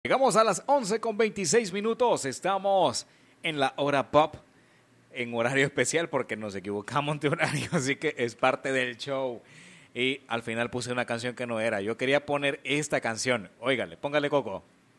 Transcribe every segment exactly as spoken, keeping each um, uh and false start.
Llegamos a las once con veintiséis minutos. Estamos en la hora pop, en horario especial porque nos equivocamos de horario, así que es parte del show. Y al final puse una canción que no era. Yo quería poner esta canción. Óigale, póngale coco.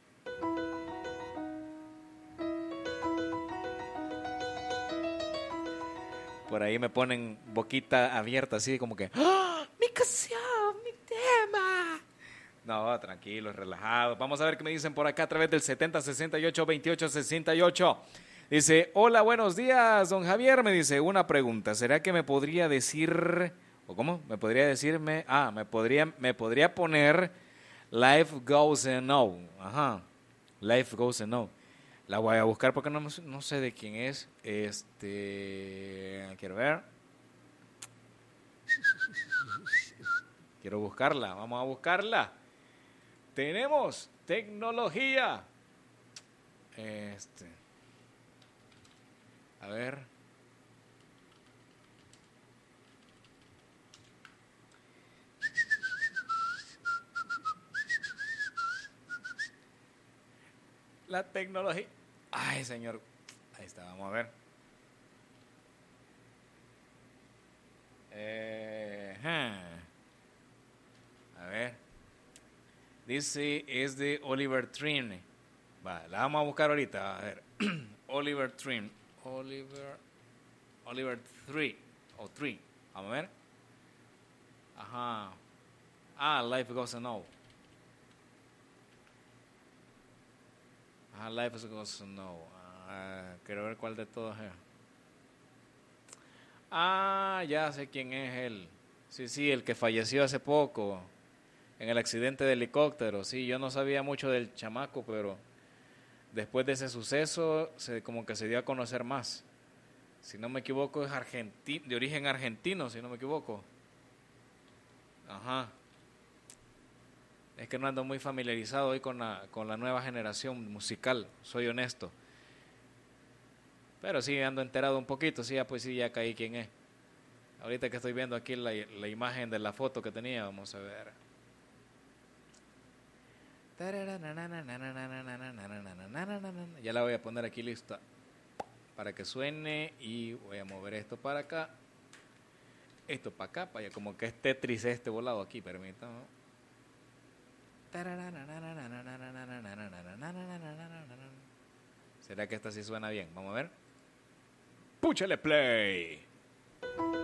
Por ahí me ponen boquita abierta, así como que ¡ah! ¡Mi canción! ¡Mi tema! No, tranquilos, relajados. Vamos a ver qué me dicen por acá a través del setenta sesenta y ocho veintiocho sesenta y ocho. Dice, hola, buenos días, don Javier. Me dice, una pregunta. ¿Será que me podría decir, o cómo? ¿Me podría decirme? Ah, me podría, me podría poner Life Goes on. Ajá, Life Goes on. La voy a buscar porque no, no sé de quién es. Este, quiero ver. Quiero buscarla, vamos a buscarla. Tenemos tecnología. Este. A ver. La tecnología. Ay, señor. Ahí está, vamos a ver. Eh, huh. A ver. Dice, es de Oliver Tree. Va, la vamos a buscar ahorita. A ver. Oliver Tree. Oliver. Oliver Tree. O Tree. Vamos a ver. Ajá. Ah, Life Goes On. Ajá, Life Goes On. Ah, quiero ver cuál de todos es. Ah, ya sé quién es él. Sí, sí, el que falleció hace poco en el accidente de helicóptero. Sí, yo no sabía mucho del chamaco, pero después de ese suceso, se, como que se dio a conocer más. Si no me equivoco, es argentino, de origen argentino, si no me equivoco. Ajá. Es que no ando muy familiarizado hoy con la, con la nueva generación musical, soy honesto. Pero sí, ando enterado un poquito, sí, ya pues sí, ya caí quién es. Ahorita que estoy viendo aquí la, la imagen de la foto que tenía, vamos a ver. Ya la voy a poner aquí lista para que suene y voy a mover esto para acá. Esto para acá, para allá, como que es Tetris este volado aquí, permítame. ¿Será que esta sí suena bien? Vamos a ver. ¡Púchale play!